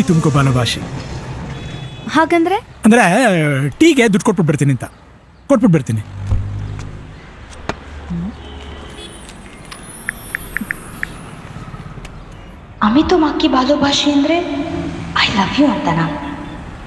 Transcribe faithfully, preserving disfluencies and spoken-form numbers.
ತುಮಕೋ ಬಾಲಭಾಷೆ. ಹಾಗಂದ್ರೆ ಅಂದರೆ ಟೀಗೆ ದುಡ್ಡು ಕೊಟ್ಬಿಟ್ಟು ಬರ್ತೀನಿ ಅಂತ ಕೊಟ್ಬಿಟ್ಟು ಬರ್ತೀನಿ. ಅಮಿತು ಮಾಕಿ ಬಾಲೋಭಾಷೆ ಅಂದ್ರೆ ಐ ಲವ್ ಯು ಅಂತನಾ?